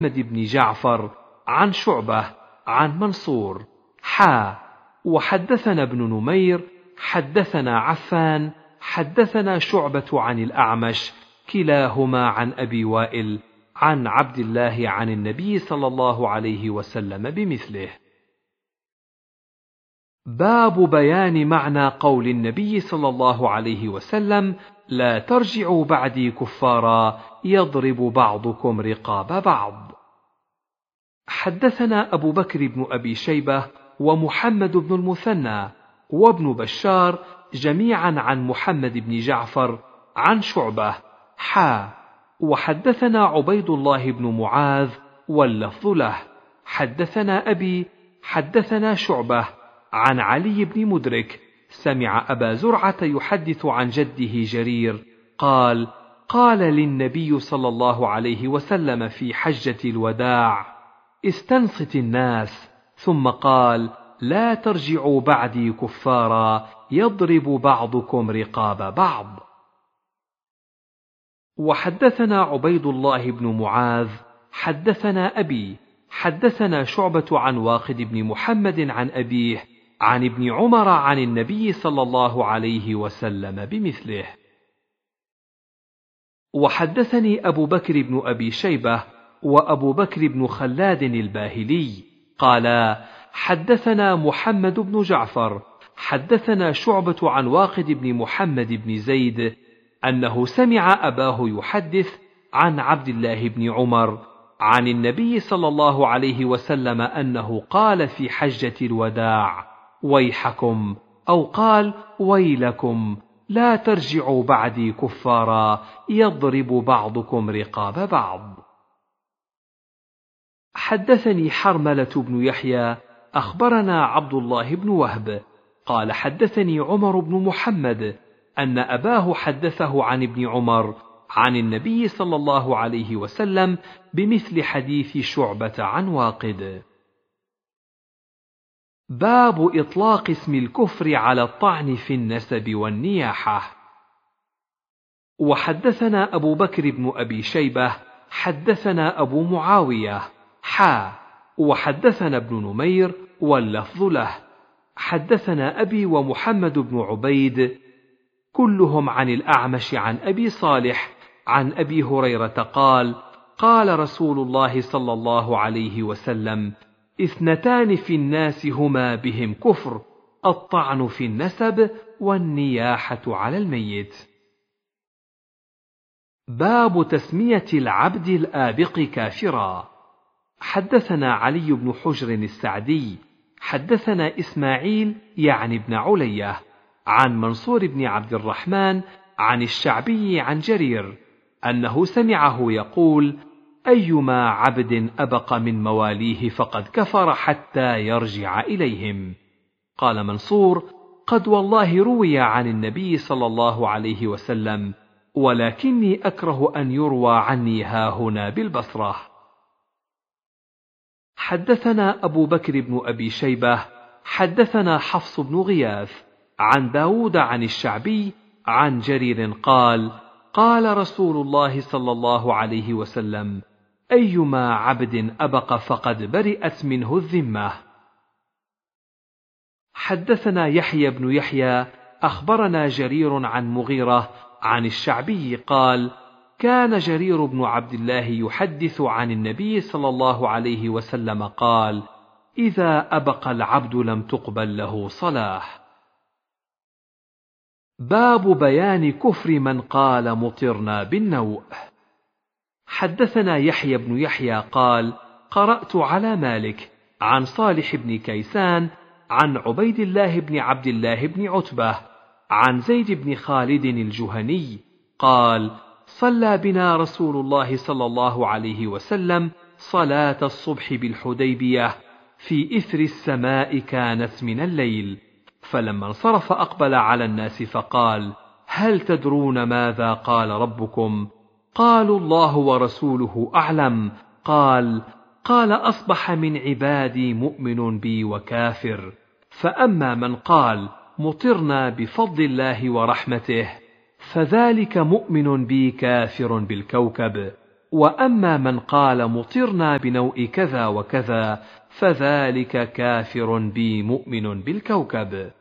بن جعفر عن شعبة عن منصور وحدثنا ابن نمير حدثنا عفان حدثنا شعبة عن الأعمش كلاهما عن أبي وائل عن عبد الله عن النبي صلى الله عليه وسلم بمثله. باب بيان معنى قول النبي صلى الله عليه وسلم: لا ترجعوا بعدي كفارا يضرب بعضكم رقاب بعض. حدثنا أبو بكر بن أبي شيبة ومحمد بن المثنى وابن بشار جميعا عن محمد بن جعفر عن شعبة وحدثنا عبيد الله بن معاذ واللفظ له. حدثنا أبي حدثنا شعبة عن علي بن مدرك سمع أبا زرعة يحدث عن جده جرير قال: قال للنبي صلى الله عليه وسلم في حجة الوداع: استنصت الناس، ثم قال: لا ترجعوا بعدي كفارا يضرب بعضكم رقاب بعض. وحدثنا عبيد الله بن معاذ حدثنا أبي حدثنا شعبة عن واقد بن محمد عن أبيه عن ابن عمر عن النبي صلى الله عليه وسلم بمثله. وحدثني أبو بكر بن أبي شيبة وأبو بكر بن خلاد الباهلي قالا: حدثنا محمد بن جعفر حدثنا شعبة عن واقد بن محمد بن زيد أنه سمع أباه يحدث عن عبد الله بن عمر عن النبي صلى الله عليه وسلم أنه قال في حجة الوداع: ويحكم، أو قال: ويلكم، لا ترجعوا بعدي كفارا يضرب بعضكم رقاب بعض. حدثني حرملة بن يحيى أخبرنا عبد الله بن وهب قال: حدثني عمر بن محمد أن أباه حدثه عن ابن عمر عن النبي صلى الله عليه وسلم بمثل حديث شعبة عن واقد. باب إطلاق اسم الكفر على الطعن في النسب والنياحة. وحدثنا أبو بكر بن أبي شيبة حدثنا أبو معاوية وحدثنا ابن نمير واللفظ له. حدثنا أبي ومحمد بن عبيد كلهم عن الأعمش عن أبي صالح عن أبي هريرة قال: قال رسول الله صلى الله عليه وسلم: اثنتان في الناس هما بهم كفر: الطعن في النسب والنياحة على الميت. باب تسمية العبد الآبق كافرا. حدثنا علي بن حجر السعدي حدثنا إسماعيل يعني ابن علية عن منصور بن عبد الرحمن عن الشعبي عن جرير أنه سمعه يقول: أيما عبد أبق من مواليه فقد كفر حتى يرجع إليهم. قال منصور: قد والله روي عن النبي صلى الله عليه وسلم، ولكني أكره أن يروى عني هاهنا بالبصرة. حدثنا أبو بكر بن أبي شيبة حدثنا حفص بن غياث عن داود عن الشعبي عن جرير قال: قال رسول الله صلى الله عليه وسلم: أيما عبد أبق فقد برئت منه الذمة. حدثنا يحيى بن يحيى أخبرنا جرير عن مغيرة عن الشعبي قال: كان جرير بن عبد الله يحدث عن النبي صلى الله عليه وسلم قال: إذا أبق العبد لم تقبل له صلاة. باب بيان كفر من قال مطرنا بالنوء. حدثنا يحيى بن يحيى قال: قرأت على مالك عن صالح بن كيسان عن عبيد الله بن عبد الله بن عتبة عن زيد بن خالد الجهني قال: صلى بنا رسول الله صلى الله عليه وسلم صلاة الصبح بالحديبية في إثر السماء كانت من الليل، فلما انصرف أقبل على الناس فقال: هل تدرون ماذا قال ربكم؟ قالوا: الله ورسوله أعلم. قال: أصبح من عبادي مؤمن بي وكافر، فأما من قال مطرنا بفضل الله ورحمته فذلك مؤمن بي كافر بالكوكب، وأما من قال مطرنا بنوء كذا وكذا فذلك كافر بي مؤمن بالكوكب.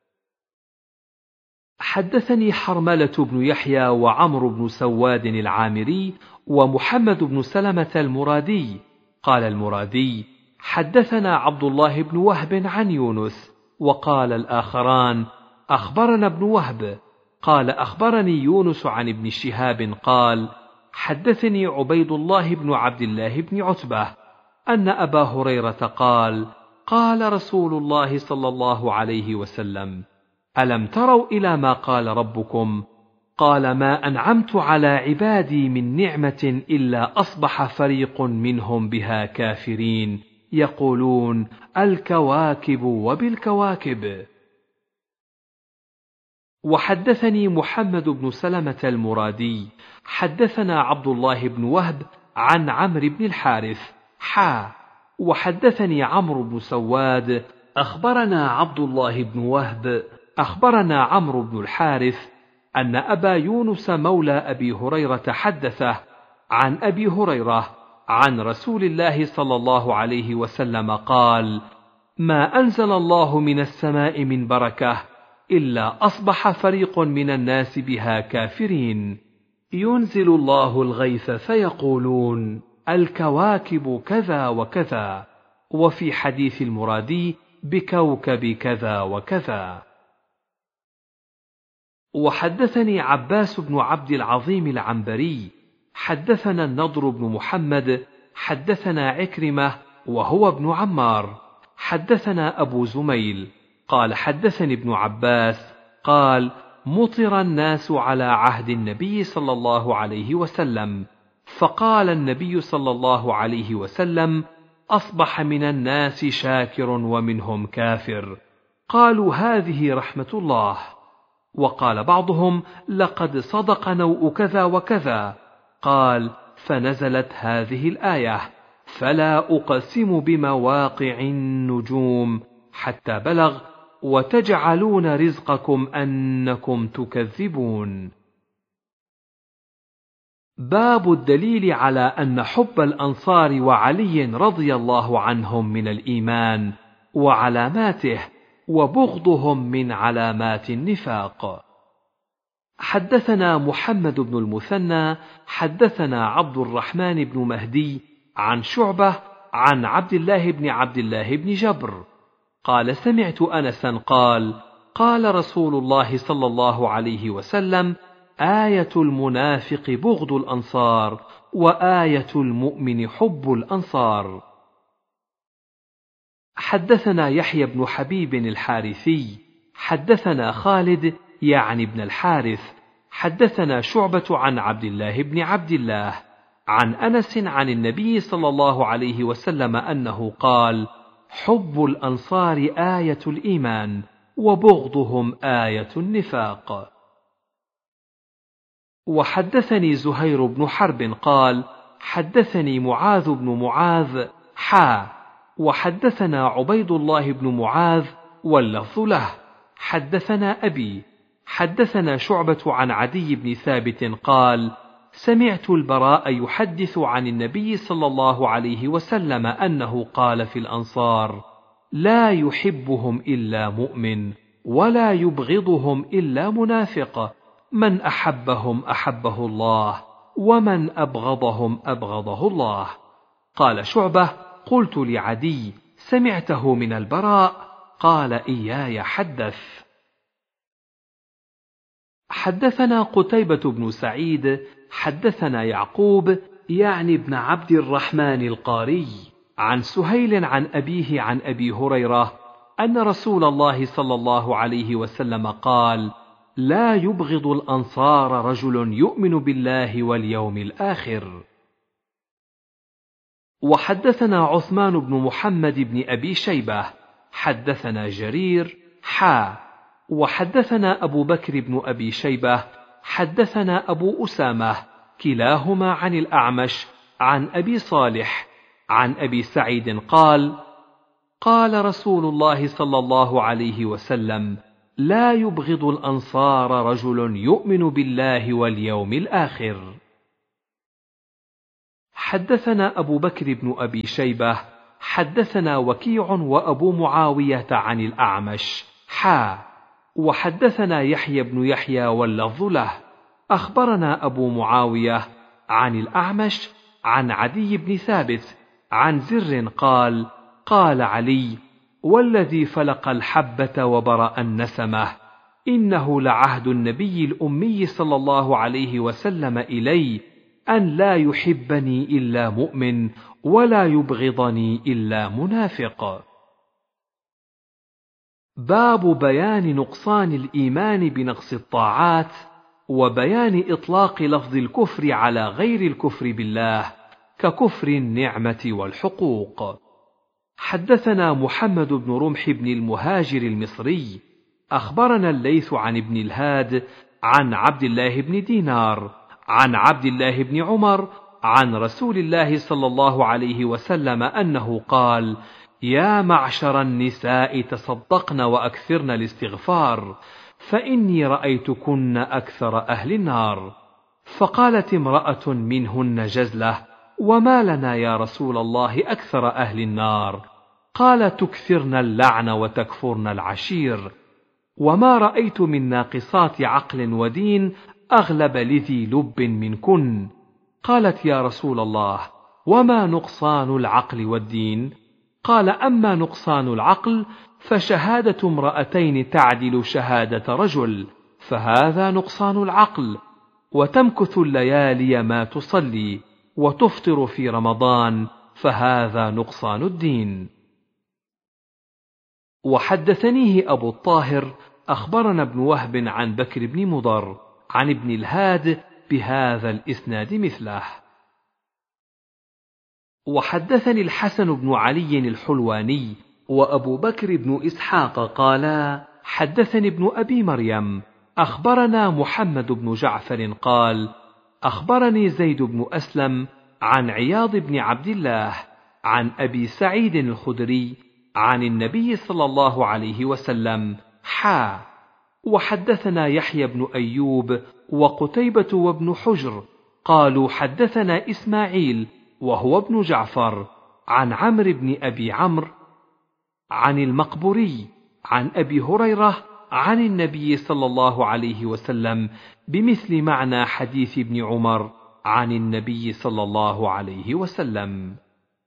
حدثني حرملة بن يحيى وعمرو بن سواد العامري ومحمد بن سلمة المرادي. قال المرادي: حدثنا عبد الله بن وهب عن يونس. وقال الآخران: أخبرنا ابن وهب. قال: أخبرني يونس عن ابن شهاب قال: حدثني عبيد الله بن عبد الله بن عتبة أن أبا هريرة قال: قال رسول الله صلى الله عليه وسلم: ألم تروا إلى ما قال ربكم؟ قال: ما أنعمت على عبادي من نعمة إلا أصبح فريق منهم بها كافرين يقولون: الكواكب وبالكواكب. وحدثني محمد بن سلمة المرادي حدثنا عبد الله بن وهب عن عمرو بن الحارث وحدثني عمرو بن سواد أخبرنا عبد الله بن وهب أخبرنا عمرو بن الحارث أن أبا يونس مولى أبي هريرة حدثه عن أبي هريرة عن رسول الله صلى الله عليه وسلم قال: ما أنزل الله من السماء من بركة إلا أصبح فريق من الناس بها كافرين، ينزل الله الغيث فيقولون: الكواكب كذا وكذا، وفي حديث المرادي: بكوكب كذا وكذا. وحدثني عباس بن عبد العظيم العنبري حدثنا النضر بن محمد حدثنا عكرمة وهو ابن عمار حدثنا أبو زميل قال: حدثني ابن عباس قال: مطر الناس على عهد النبي صلى الله عليه وسلم، فقال النبي صلى الله عليه وسلم: أصبح من الناس شاكر ومنهم كافر. قالوا: هذه رحمة الله. وقال بعضهم: لقد صدق نوء كذا وكذا. قال: فنزلت هذه الآية: فلا أقسم بمواقع النجوم، حتى بلغ: وتجعلون رزقكم أنكم تكذبون. باب الدليل على أن حب الأنصار وعلي رضي الله عنهم من الإيمان وعلاماته، وبغضهم من علامات النفاق. حدثنا محمد بن المثنى حدثنا عبد الرحمن بن مهدي عن شعبة عن عبد الله بن جبر قال: سمعت أنسا قال: قال رسول الله صلى الله عليه وسلم: آية المنافق بغض الأنصار، وآية المؤمن حب الأنصار. حدثنا يحيى بن حبيب الحارثي حدثنا خالد يعني بن الحارث حدثنا شعبة عن عبد الله عن أنس عن النبي صلى الله عليه وسلم أنه قال: حب الأنصار آية الإيمان، وبغضهم آية النفاق. وحدثني زهير بن حرب قال: حدثني معاذ بن معاذ وحدثنا عبيد الله بن معاذ واللفظ له حدثنا أبي حدثنا شعبة عن عدي بن ثابت قال: سمعت البراء يحدث عن النبي صلى الله عليه وسلم أنه قال في الأنصار: لا يحبهم إلا مؤمن، ولا يبغضهم إلا منافق، من أحبهم أحبه الله، ومن أبغضهم أبغضه الله. قال شعبة: قلت لعدي: سمعته من البراء؟ قال: إياي حدث. حدثنا قتيبة بن سعيد حدثنا يعقوب يعني ابن عبد الرحمن القاري عن سهيل عن أبيه عن أبي هريرة أن رسول الله صلى الله عليه وسلم قال: لا يبغض الأنصار رجل يؤمن بالله واليوم الآخر. وحدثنا عثمان بن محمد بن أبي شيبة حدثنا جرير وحدثنا أبو بكر بن أبي شيبة حدثنا أبو أسامة كلاهما عن الأعمش عن أبي صالح عن أبي سعيد قال: قال رسول الله صلى الله عليه وسلم: لا يبغض الأنصار رجل يؤمن بالله واليوم الآخر. حدثنا أبو بكر بن أبي شيبة حدثنا وكيع وأبو معاوية عن الأعمش وحدثنا يحيى بن يحيى واللفظ له أخبرنا أبو معاوية عن الأعمش عن عدي بن ثابت عن زر قال قال علي والذي فلق الحبة وبرأ النسمة إنه لعهد النبي الأمي صلى الله عليه وسلم إلي أن لا يحبني إلا مؤمن ولا يبغضني إلا منافق. باب بيان نقصان الإيمان بنقص الطاعات وبيان إطلاق لفظ الكفر على غير الكفر بالله ككفر النعمة والحقوق. حدثنا محمد بن رمح بن المهاجر المصري أخبرنا الليث عن ابن الهاد عن عبد الله بن دينار عن عبد الله بن عمر عن رسول الله صلى الله عليه وسلم أنه قال: يا معشر النساء تصدقن وأكثرن الاستغفار فإني رأيتكن أكثر أهل النار. فقالت امرأة منهن جزلة: وما لنا يا رسول الله أكثر أهل النار؟ قال: تكثرن اللعن وتكفرن العشير، وما رأيت من ناقصات عقل ودين أغلب لذي لب منكن. قالت: يا رسول الله، وما نقصان العقل والدين؟ قال: أما نقصان العقل فشهادة امرأتين تعدل شهادة رجل، فهذا نقصان العقل، وتمكث الليالي ما تصلي، وتفطر في رمضان، فهذا نقصان الدين. وحدثنيه أبو الطاهر أخبرنا ابن وهب عن بكر بن مضر عن ابن الهاد بهذا الإسناد مثله. وحدثني الحسن بن علي الحلواني وأبو بكر بن إسحاق قالا: حدثني ابن أبي مريم أخبرنا محمد بن جعفر قال: أخبرني زيد بن أسلم عن عياض بن عبد الله عن أبي سعيد الخدري عن النبي صلى الله عليه وسلم وحدثنا يحيى بن أيوب وقتيبة وابن حجر قالوا: حدثنا إسماعيل وهو ابن جعفر عن عمرو بن أبي عمرو عن المقبوري عن أبي هريرة عن النبي صلى الله عليه وسلم بمثل معنى حديث ابن عمر عن النبي صلى الله عليه وسلم.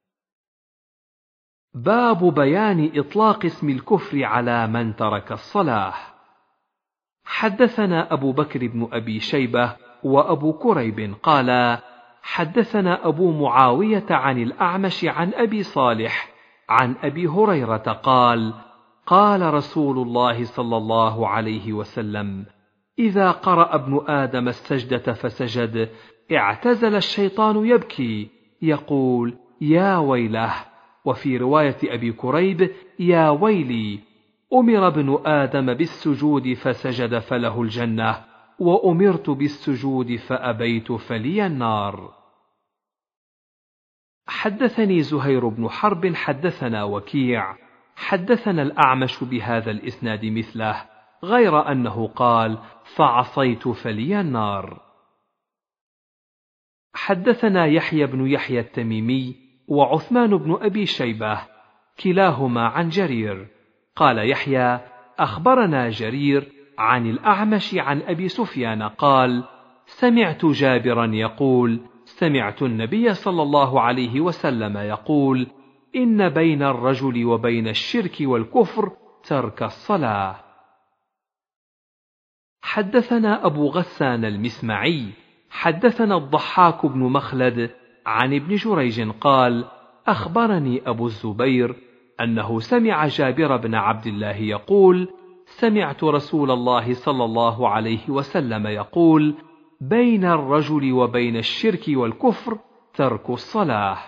باب بيان إطلاق اسم الكفر على من ترك الصلاة. حدثنا أبو بكر بن أبي شيبة وأبو كريب قالا: حدثنا أبو معاوية عن الأعمش عن أبي صالح عن أبي هريرة قال: قال رسول الله صلى الله عليه وسلم: إذا قرأ ابن آدم السجدة فسجد اعتزل الشيطان يبكي يقول: يا ويله. وفي رواية أبي كريب: يا ويلي. أمر ابن آدم بالسجود فسجد فله الجنة، وأمرت بالسجود فأبيت فلي النار. حدثني زهير بن حرب حدثنا وكيع حدثنا الأعمش بهذا الإسناد مثله، غير أنه قال: فعصيت فلي النار. حدثنا يحيى بن يحيى التميمي وعثمان بن أبي شيبة كلاهما عن جرير قال يحيى: أخبرنا جرير عن الأعمش عن أبي سفيان قال: سمعت جابرا يقول: سمعت النبي صلى الله عليه وسلم يقول: إن بين الرجل وبين الشرك والكفر ترك الصلاة. حدثنا أبو غسان المسمعي حدثنا الضحاك بن مخلد عن ابن جريج قال: أخبرني أبو الزبير أنه سمع جابر بن عبد الله يقول: سمعت رسول الله صلى الله عليه وسلم يقول: بين الرجل وبين الشرك والكفر ترك الصلاة.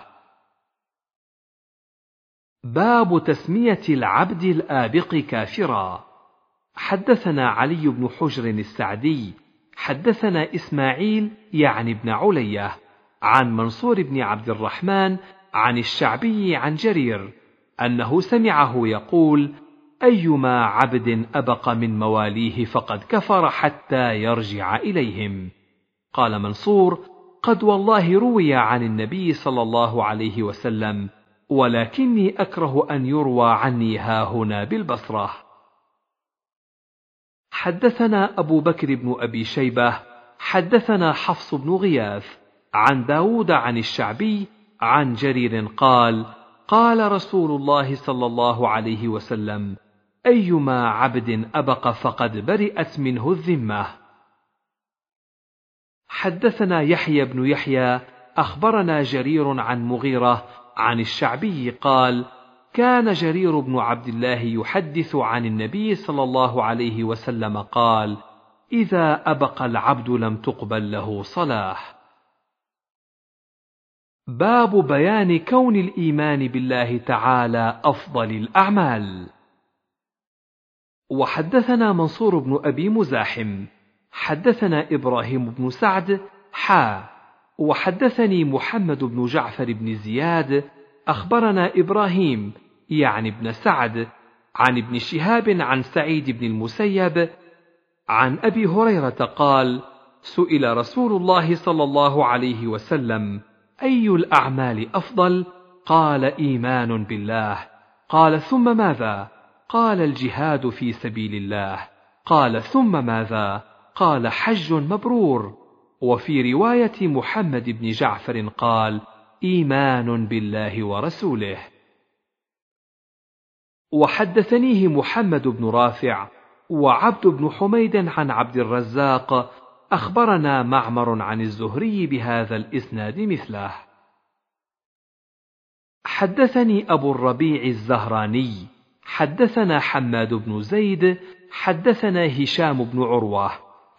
باب تسمية العبد الآبق كافرا. حدثنا علي بن حجر السعدي حدثنا إسماعيل يعني ابن علية عن منصور بن عبد الرحمن عن الشعبي عن جرير أنه سمعه يقول: أيما عبد أبق من مواليه فقد كفر حتى يرجع إليهم. قال منصور: قد والله روي عن النبي صلى الله عليه وسلم، ولكني أكره أن يروى عني هاهنا بالبصرة. حدثنا أبو بكر بن أبي شيبة حدثنا حفص بن غياث عن داود عن الشعبي عن جرير قال: قال رسول الله صلى الله عليه وسلم: أيما عبد أبق فقد برئت منه الذمة. حدثنا يحيى بن يحيى أخبرنا جرير عن مغيرة عن الشعبي قال: كان جرير بن عبد الله يحدث عن النبي صلى الله عليه وسلم قال: إذا أبق العبد لم تقبل له صلاة. باب بيان كون الإيمان بالله تعالى أفضل الأعمال. وحدثنا منصور بن أبي مزاحم حدثنا إبراهيم بن سعد وحدثني محمد بن جعفر بن زياد أخبرنا إبراهيم يعني بن سعد عن ابن شهاب عن سعيد بن المسيب عن أبي هريرة قال: سئل رسول الله صلى الله عليه وسلم: أي الأعمال أفضل؟ قال: إيمان بالله. قال: ثم ماذا؟ قال: الجهاد في سبيل الله. قال: ثم ماذا؟ قال: حج مبرور. وفي رواية محمد بن جعفر قال: إيمان بالله ورسوله. وحدثنيه محمد بن رافع وعبد بن حميد عن عبد الرزاق أخبرنا معمر عن الزهري بهذا الإسناد مثله. حدثني أبو الربيع الزهراني حدثنا حماد بن زيد حدثنا هشام بن عروة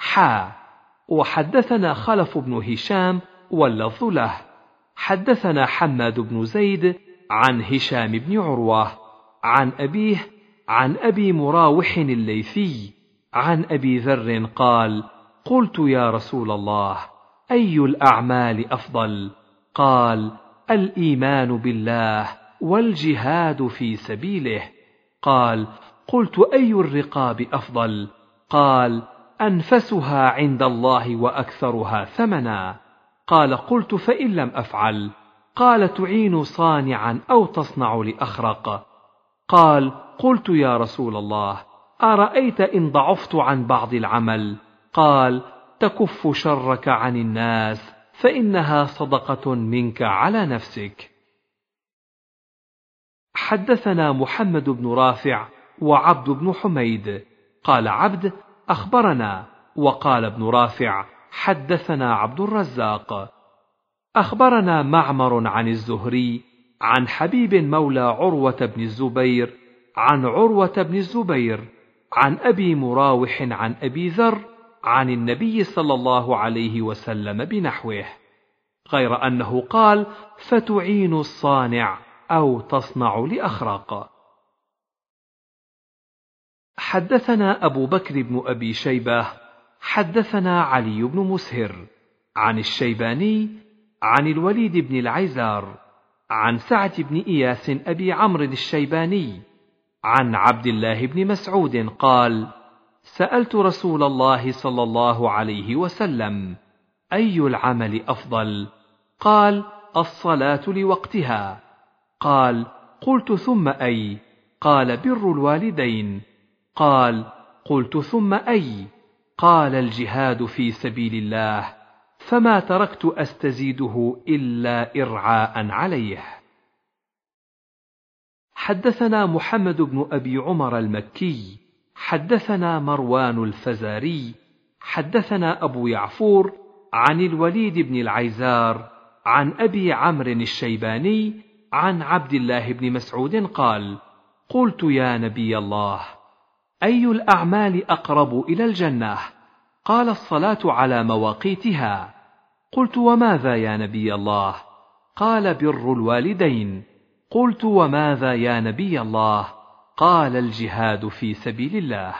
وحدثنا خلف بن هشام واللفظ له. حدثنا حماد بن زيد عن هشام بن عروة عن أبيه عن أبي مراوح الليثي عن أبي ذر قال: قلت يا رسول الله: أي الأعمال أفضل؟ قال: الإيمان بالله والجهاد في سبيله. قال: قلت أي الرقاب أفضل؟ قال: أنفسها عند الله وأكثرها ثمنا. قال: قلت فإن لم أفعل؟ قال: تعين صانعا أو تصنع لأخرق. قال: قلت يا رسول الله: أرأيت إن ضعفت عن بعض العمل؟ قال: تكف شرك عن الناس فإنها صدقة منك على نفسك. حدثنا محمد بن رافع وعبد بن حميد قال عبد: أخبرنا، وقال ابن رافع: حدثنا عبد الرزاق. أخبرنا معمر عن الزهري عن حبيب مولى عروة بن الزبير عن عروة بن الزبير عن أبي مراوح عن أبي ذر عن النبي صلى الله عليه وسلم بنحوه، غير أنه قال: فتعين الصانع أو تصنع لأخرق. حدثنا أبو بكر بن أبي شيبة حدثنا علي بن مسهر عن الشيباني عن الوليد بن العيزار عن سعد بن إياس أبي عمرو الشيباني عن عبد الله بن مسعود قال: سألت رسول الله صلى الله عليه وسلم: أي العمل أفضل؟ قال: الصلاة لوقتها. قال: قلت ثم أي؟ قال: بر الوالدين. قال: قلت ثم أي؟ قال: الجهاد في سبيل الله، فما تركت أستزيده إلا إرعاء عليه. حدثنا محمد بن أبي عمر المكي حدثنا مروان الفزاري حدثنا أبو يعفور عن الوليد بن العيزار عن أبي عمرو الشيباني عن عبد الله بن مسعود قال: قلت يا نبي الله: أي الأعمال أقرب إلى الجنة؟ قال: الصلاة على مواقيتها. قلت: وماذا يا نبي الله؟ قال: بر الوالدين. قلت: وماذا يا نبي الله؟ قال: الجهاد في سبيل الله.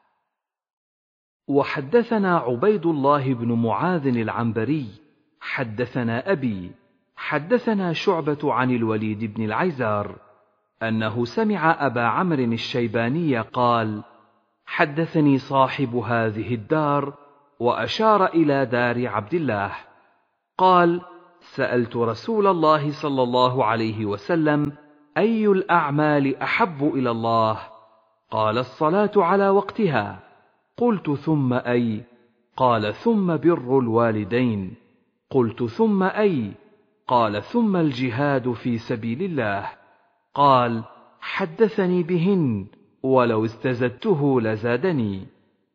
وحدثنا عبيد الله بن معاذ العنبري حدثنا أبي حدثنا شعبة عن الوليد بن العيزار أنه سمع أبا عمرو الشيباني قال: حدثني صاحب هذه الدار، وأشار إلى دار عبد الله. قال: سألت رسول الله صلى الله عليه وسلم: أي الأعمال أحب إلى الله؟ قال: الصلاة على وقتها. قلت: ثم أي؟ قال: ثم بر الوالدين. قلت: ثم أي؟ قال: ثم الجهاد في سبيل الله. قال: حدثني بهن، ولو استزدته لزادني.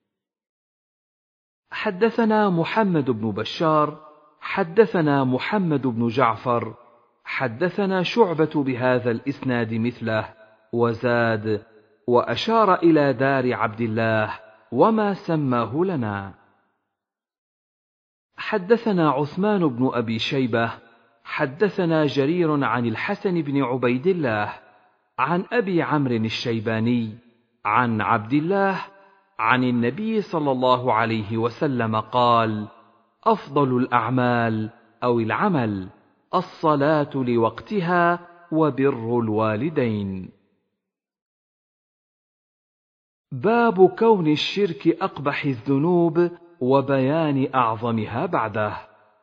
حدثنا محمد بن بشار حدثنا محمد بن جعفر حدثنا شعبة بهذا الإسناد مثله، وزاد: وأشار إلى دار عبد الله وما سماه لنا. حدثنا عثمان بن أبي شيبة حدثنا جرير عن الحسن بن عبيد الله عن أبي عمرو الشيباني عن عبد الله عن النبي صلى الله عليه وسلم قال: أفضل الأعمال أو العمل الصلاة لوقتها وبر الوالدين. باب كون الشرك أقبح الذنوب وبيان أعظمها بعده.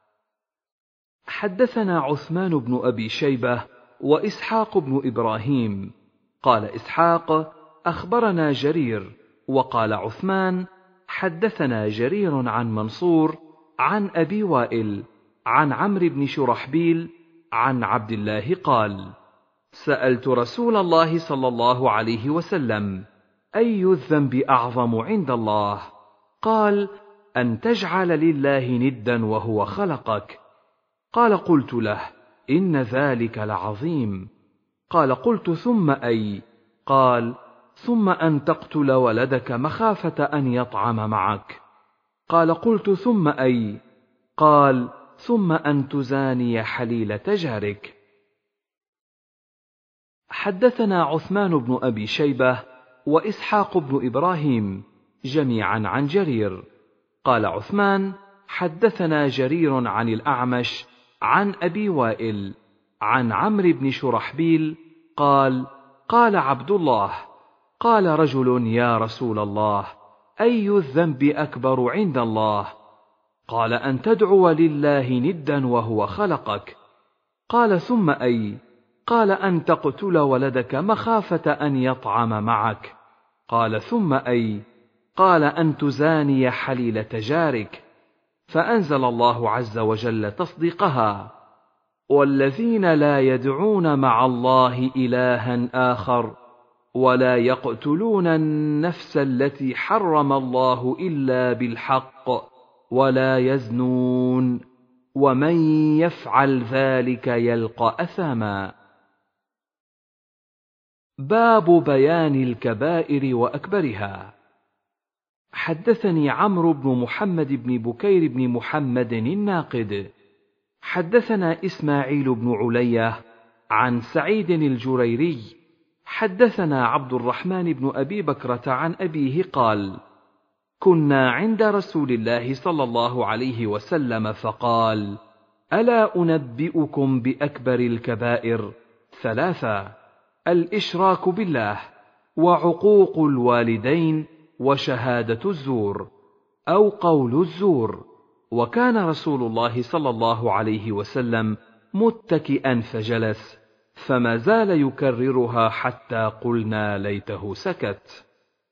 حدثنا عثمان بن أبي شيبة وإسحاق بن إبراهيم. قال إسحاق: أخبرنا جرير. وقال عثمان: حدثنا جرير عن منصور عن أبي وائل عن عمرو بن شرحبيل عن عبد الله قال: سألت رسول الله صلى الله عليه وسلم: أي الذنب أعظم عند الله؟ قال: أن تجعل لله ندا وهو خلقك. قال: قلت له: إن ذلك لعظيم. قال: قلت: ثم أي؟ قال: ثم أن تقتل ولدك مخافة أن يطعم معك. قال: قلت: ثم أي؟ قال: ثم أن تزاني حليلة جارك. حدثنا عثمان بن أبي شيبة وإسحاق بن إبراهيم جميعا عن جرير. قال عثمان: حدثنا جرير عن الأعمش عن أبي وائل عن عمرو بن شرحبيل قال: قال عبد الله: قال رجل: يا رسول الله، أي الذنب أكبر عند الله؟ قال: أن تدعو لله ندا وهو خلقك. قال: ثم أي؟ قال: أن تقتل ولدك مخافة أن يطعم معك. قال: ثم أي؟ قال: أن تزاني حليلة جارك. فأنزل الله عز وجل تصديقها: والذين لا يدعون مع الله إلها آخر ولا يقتلون النفس التي حرم الله إلا بالحق ولا يزنون ومن يفعل ذلك يلقى أثاما. باب بيان الكبائر وأكبرها. حدثني عمرو بن محمد بن بكير بن محمد الناقد حدثنا إسماعيل بن علية عن سعيد الجريري حدثنا عبد الرحمن بن أبي بكرة عن أبيه قال: كنا عند رسول الله صلى الله عليه وسلم فقال: ألا أنبئكم بأكبر الكبائر؟ 3: الإشراك بالله، وعقوق الوالدين، وشهادة الزور أو قول الزور. وكان رسول الله صلى الله عليه وسلم متكئا فجلس، فما زال يكررها حتى قلنا ليته سكت.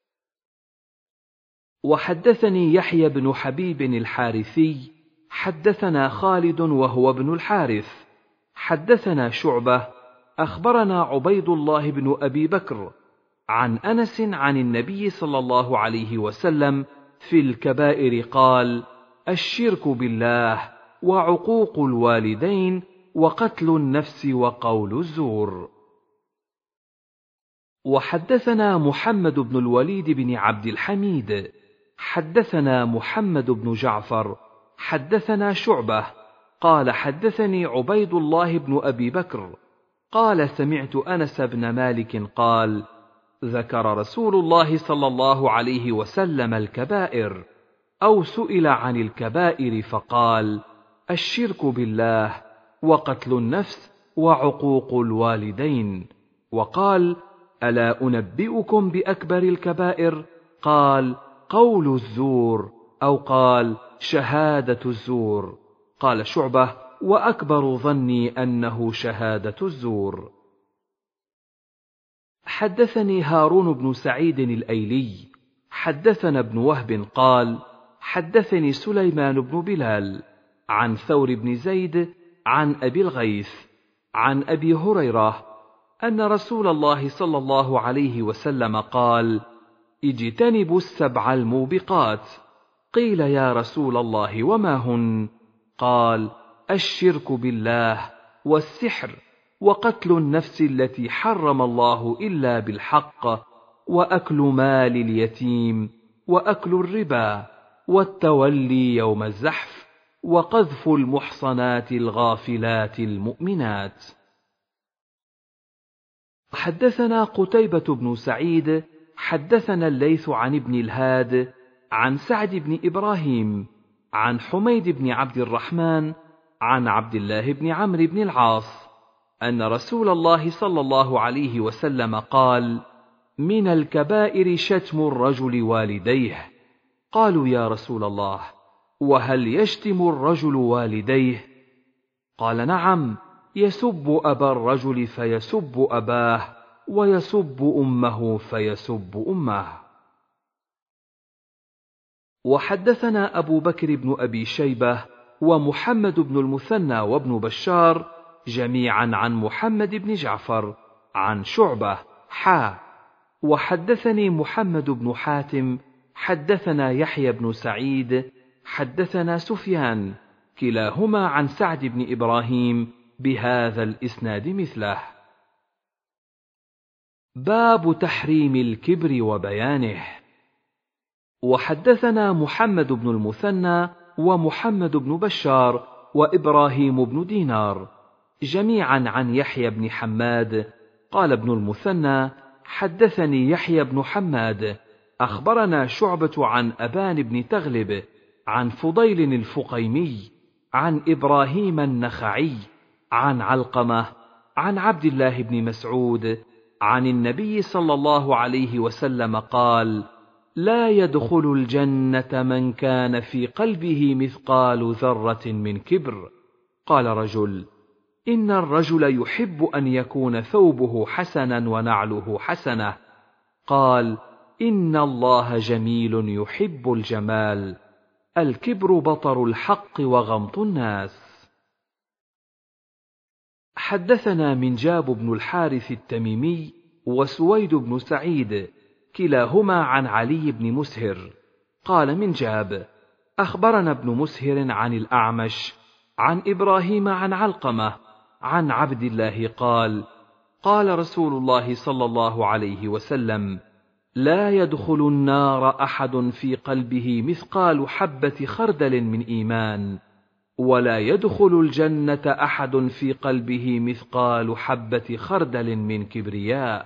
وحدثني يحيى بن حبيب الحارثي حدثنا خالد وهو ابن الحارث حدثنا شعبة أخبرنا عبيد الله بن أبي بكر عن أنس عن النبي صلى الله عليه وسلم في الكبائر قال: الشرك بالله، وعقوق الوالدين، وقتل النفس، وقول الزور. وحدثنا محمد بن الوليد بن عبد الحميد حدثنا محمد بن جعفر حدثنا شعبة قال: حدثني عبيد الله بن أبي بكر قال: سمعت أنس بن مالك قال: ذكر رسول الله صلى الله عليه وسلم الكبائر، أو سئل عن الكبائر فقال: الشرك بالله، وقتل النفس، وعقوق الوالدين. وقال: ألا أنبئكم بأكبر الكبائر؟ قال: قول الزور، أو قال: شهادة الزور. قال شعبة: وأكبر ظني أنه شهادة الزور. حدثني هارون بن سعيد الأيلي حدثنا ابن وهب قال: حدثني سليمان بن بلال عن ثور بن زيد عن أبي الغيث عن أبي هريرة أن رسول الله صلى الله عليه وسلم قال: اجتنبوا السبع الموبقات. قيل: يا رسول الله وما هن؟ قال: الشرك بالله، والسحر، وقتل النفس التي حرم الله إلا بالحق، وأكل مال اليتيم، وأكل الربا، والتولي يوم الزحف، وقذف المحصنات الغافلات المؤمنات. حدثنا قتيبة بن سعيد حدثنا الليث عن ابن الهاد عن سعد بن إبراهيم عن حميد بن عبد الرحمن عن عبد الله بن عمرو بن العاص أن رسول الله صلى الله عليه وسلم قال: من الكبائر شتم الرجل والديه. قالوا: يا رسول الله، وهل يشتم الرجل والديه؟ قال: نعم، يسب أبا الرجل فيسب أباه، ويسب أمه فيسب أمه. وحدثنا أبو بكر بن أبي شيبة ومحمد بن المثنى وابن بشار جميعا عن محمد بن جعفر عن شعبة وحدثني محمد بن حاتم حدثنا يحيى بن سعيد حدثنا سفيان كلاهما عن سعد بن إبراهيم بهذا الإسناد مثله. باب تحريم الكبر وبيانه. وحدثنا محمد بن المثنى ومحمد بن بشار وإبراهيم بن دينار جميعا عن يحيى بن حماد قال ابن المثنى: حدثني يحيى بن حماد أخبرنا شعبة عن أبان بن تغلب عن فضيل الفقيمي عن إبراهيم النخعي عن علقمة عن عبد الله بن مسعود عن النبي صلى الله عليه وسلم قال: لا يدخل الجنة من كان في قلبه مثقال ذرة من كبر. قال رجل: إن الرجل يحب أن يكون ثوبه حسنا ونعله حسنة. قال: إن الله جميل يحب الجمال. الكبر بطر الحق وغمط الناس. حدثنا منجاب بن الحارث التميمي وسويد بن سعيد كلاهما عن علي بن مسهر قال منجاب: أخبرنا ابن مسهر عن الأعمش عن إبراهيم عن علقمة عن عبد الله قال: قال رسول الله صلى الله عليه وسلم: لا يدخل النار أحد في قلبه مثقال حبة خردل من إيمان، ولا يدخل الجنة أحد في قلبه مثقال حبة خردل من كبرياء.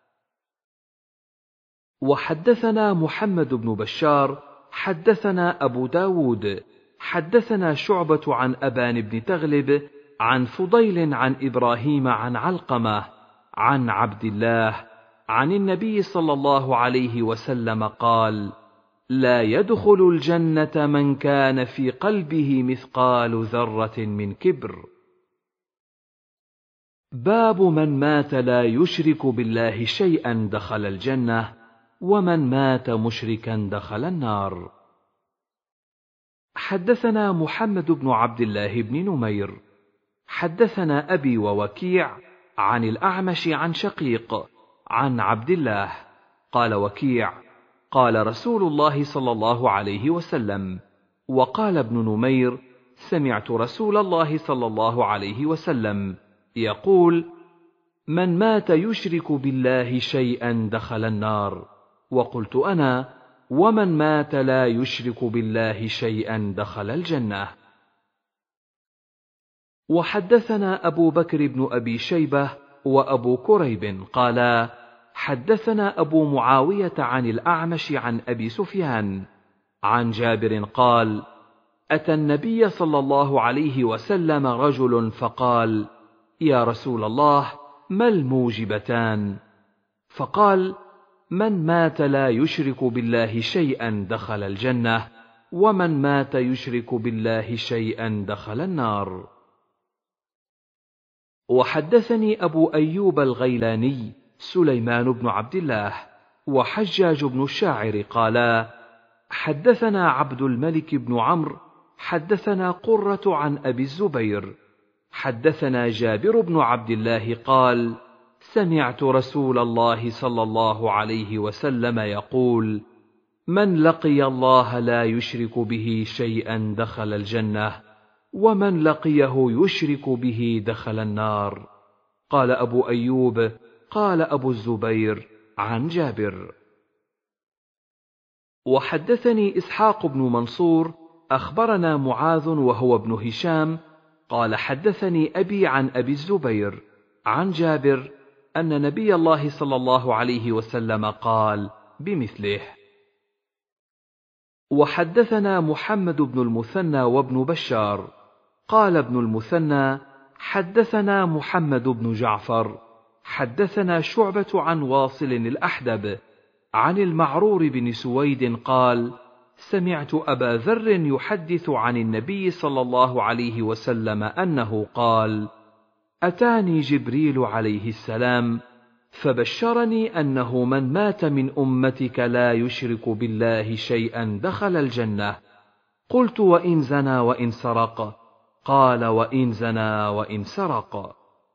وحدثنا محمد بن بشار حدثنا أبو داود حدثنا شعبة عن أبان بن تغلب عن فضيل عن إبراهيم عن علقمة عن عبد الله عن النبي صلى الله عليه وسلم قال: لا يدخل الجنة من كان في قلبه مثقال ذرة من كبر. باب من مات لا يشرك بالله شيئا دخل الجنة، ومن مات مشركا دخل النار. حدثنا محمد بن عبد الله بن نمير حدثنا أبي ووكيع عن الأعمش عن شقيق عن عبد الله قال وكيع: قال رسول الله صلى الله عليه وسلم. وقال ابن نمير: سمعت رسول الله صلى الله عليه وسلم يقول: من مات يشرك بالله شيئا دخل النار. وقلت أنا: ومن مات لا يشرك بالله شيئا دخل الجنة. وحدثنا أبو بكر بن أبي شيبة وأبو كريب قالا: حدثنا أبو معاوية عن الأعمش عن أبي سفيان عن جابر قال: أتى النبي صلى الله عليه وسلم رجل فقال: يا رسول الله، ما الموجبتان؟ فقال: من مات لا يشرك بالله شيئا دخل الجنة، ومن مات يشرك بالله شيئا دخل النار. وحدثني أبو أيوب الغيلاني سليمان بن عبد الله وحجاج بن الشاعر قالا: حدثنا عبد الملك بن عمرو حدثنا قرة عن أبي الزبير حدثنا جابر بن عبد الله قال: سمعت رسول الله صلى الله عليه وسلم يقول: من لقي الله لا يشرك به شيئا دخل الجنة، ومن لقيه يشرك به دخل النار. قال أبو أيوب: قال أبو الزبير عن جابر. وحدثني إسحاق بن منصور أخبرنا معاذ وهو ابن هشام قال: حدثني أبي عن أبي الزبير عن جابر أن نبي الله صلى الله عليه وسلم قال بمثله. وحدثنا محمد بن المثنى وابن بشار قال ابن المثنى: حدثنا محمد بن جعفر حدثنا شعبة عن واصل الأحدب عن المعرور بن سويد قال: سمعت أبا ذر يحدث عن النبي صلى الله عليه وسلم أنه قال: أتاني جبريل عليه السلام فبشرني أنه من مات من أمتك لا يشرك بالله شيئا دخل الجنة. قلت: وإن زنى وإن سرق؟ قال: وإن زنى وإن سرق.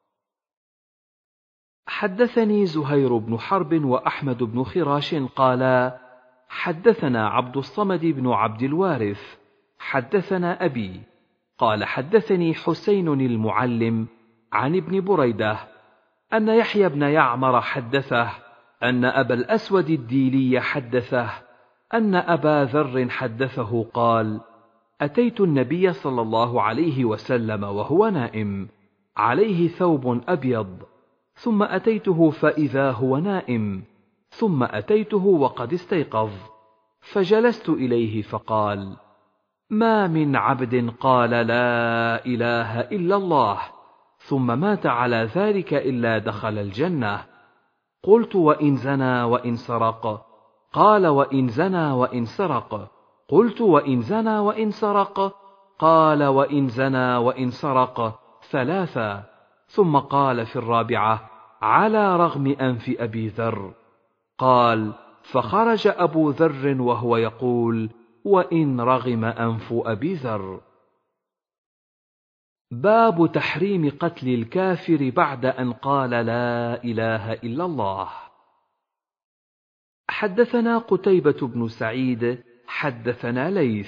حدثني زهير بن حرب وأحمد بن خراش قالا: حدثنا عبد الصمد بن عبد الوارث حدثنا أبي قال: حدثني حسين المعلم عن ابن بريدة أن يحيى بن يعمر حدثه أن أبا الأسود الديلي حدثه أن أبا ذر حدثه قال: أتيت النبي صلى الله عليه وسلم وهو نائم عليه ثوب أبيض، ثم أتيته فإذا هو نائم، ثم أتيته وقد استيقظ، فجلست إليه فقال: ما من عبد قال لا إله إلا الله ثم مات على ذلك إلا دخل الجنة. قلت: وإن زنى وإن سرق؟ قال: وإن زنى وإن سرق. قلت: وإن زنى وإن سرق؟ قال: وإن زنى وإن سرق ثلاثا، ثم قال في الرابعة: على رغم أنف أبي ذر. قال: فخرج أبو ذر وهو يقول: وإن رغم أنف أبي ذر. باب تحريم قتل الكافر بعد أن قال لا إله إلا الله. حدثنا قتيبة بن سعيد حدثنا ليث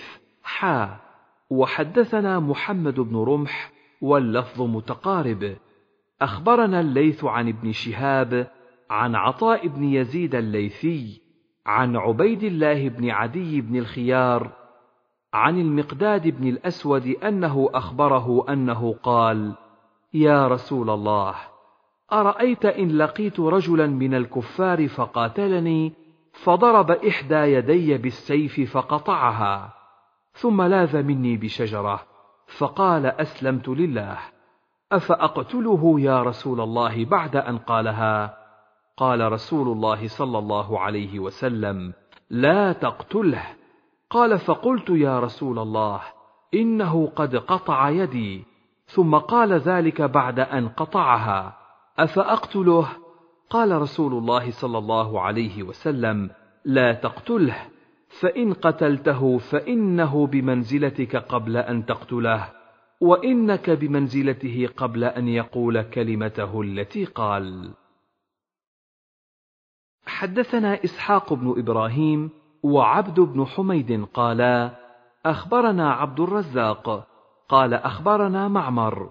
وحدثنا محمد بن رمح واللفظ متقارب. أخبرنا الليث عن ابن شهاب عن عطاء بن يزيد الليثي عن عبيد الله بن عدي بن الخيار عن المقداد بن الأسود أنه أخبره أنه قال: يا رسول الله، أرأيت إن لقيت رجلا من الكفار فقاتلني فضرب إحدى يدي بالسيف فقطعها، ثم لاذ مني بشجرة فقال: أسلمت لله، أفأقتله يا رسول الله بعد أن قالها؟ قال رسول الله صلى الله عليه وسلم: لا تقتله. قال: فقلت: يا رسول الله، إنه قد قطع يدي، ثم قال ذلك بعد أن قطعها، أفأقتله؟ قال رسول الله صلى الله عليه وسلم: لا تقتله، فإن قتلته فإنه بمنزلتك قبل أن تقتله، وإنك بمنزلته قبل أن يقول كلمته التي قال. حدثنا إسحاق بن إبراهيم وعبد بن حميد قالا: أخبرنا عبد الرزاق قال: أخبرنا معمر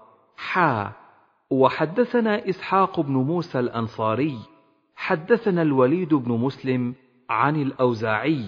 وحدثنا إسحاق بن موسى الأنصاري حدثنا الوليد بن مسلم عن الأوزاعي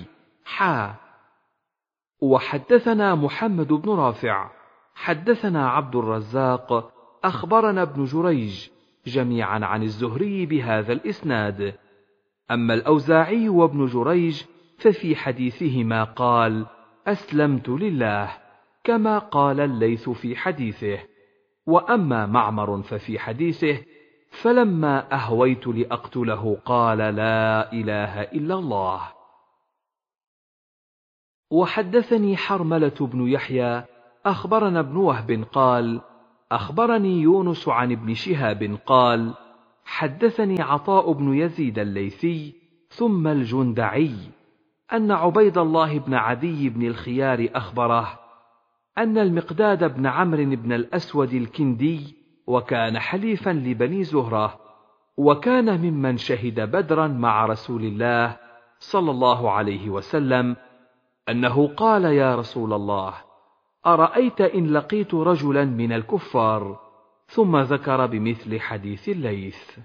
وحدثنا محمد بن رافع حدثنا عبد الرزاق أخبرنا ابن جريج جميعا عن الزهري بهذا الإسناد. أما الأوزاعي وابن جريج ففي حديثهما قال: أسلمت لله، كما قال الليث في حديثه. وأما معمر ففي حديثه: فلما أهويت لأقتله قال: لا إله إلا الله. وحدثني حرملة بن يحيى أخبرنا ابن وهب قال أخبرني يونس عن ابن شهاب قال حدثني عطاء بن يزيد الليثي ثم الجندعي أن عبيد الله بن عدي بن الخيار أخبره أن المقداد بن عمرو بن الأسود الكندي وكان حليفا لبني زهرة وكان ممن شهد بدرا مع رسول الله صلى الله عليه وسلم أنه قال يا رسول الله أرأيت إن لقيت رجلا من الكفار ثم ذكر بمثل حديث الليث.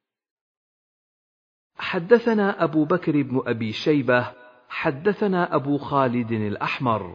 حدثنا أبو بكر بن أبي شيبة حدثنا أبو خالد الأحمر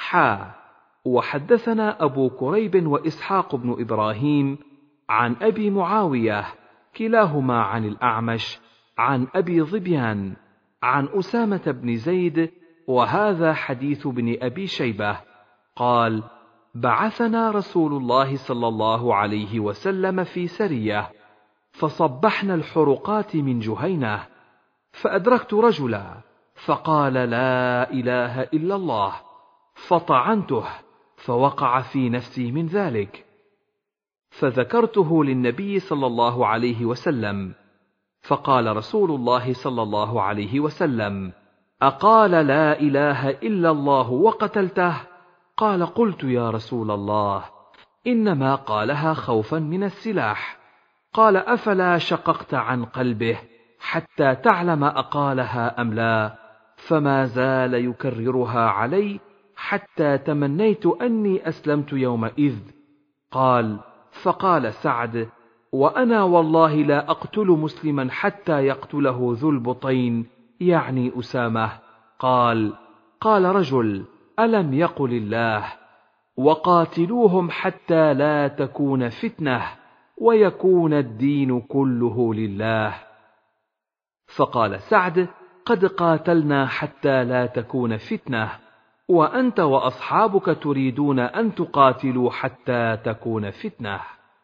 وحدثنا أبو كريب وإسحاق بن إبراهيم عن أبي معاوية كلاهما عن الأعمش عن أبي ظبيان عن أسامة بن زيد وهذا حديث بن أبي شيبة قال بعثنا رسول الله صلى الله عليه وسلم في سرية فصبحنا الحرقات من جهينة فأدركت رجلا فقال لا إله إلا الله فطعنته فوقع في نفسي من ذلك فذكرته للنبي صلى الله عليه وسلم فقال رسول الله صلى الله عليه وسلم أقال لا إله إلا الله وقتلته؟ قال قلت يا رسول الله إنما قالها خوفا من السلاح. قال أفلا شققت عن قلبه حتى تعلم أقالها أم لا؟ فما زال يكررها علي حتى تمنيت أني أسلمت يومئذ. قال فقال سعد وأنا والله لا أقتل مسلما حتى يقتله ذو البطين يعني أسامة. قال رجل ألم يقل الله وقاتلوهم حتى لا تكون فتنة ويكون الدين كله لله. فقال سعد قد قاتلنا حتى لا تكون فتنة وأنت وأصحابك تريدون أن تقاتلوا حتى تكون فتنة.